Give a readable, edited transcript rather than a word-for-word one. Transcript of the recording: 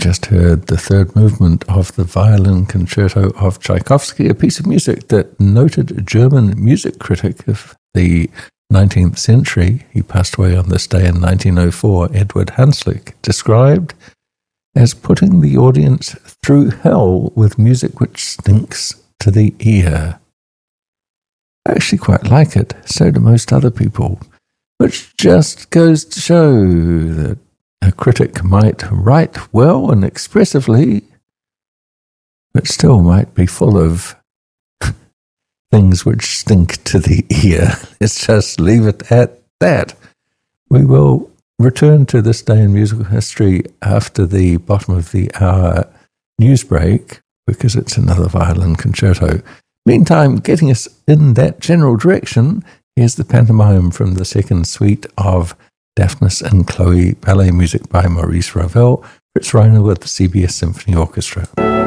just heard the third movement of the Violin Concerto of Tchaikovsky, a piece of music that noted German music critic of the 19th century, he passed away on this day in 1904, Edward Hanslick, described as putting the audience through hell with music which stinks to the ear. I actually quite like it, so do most other people, which just goes to show that a critic might write well and expressively, but still might be full of things which stink to the ear. Let's just leave it at that. We will return to this day in musical history after the bottom of the hour news break, because it's another violin concerto. Meantime, getting us in that general direction, here's the pantomime from the second suite of Daphnis and Chloe, ballet music by Maurice Ravel, Fritz Reiner with the CBS Symphony Orchestra.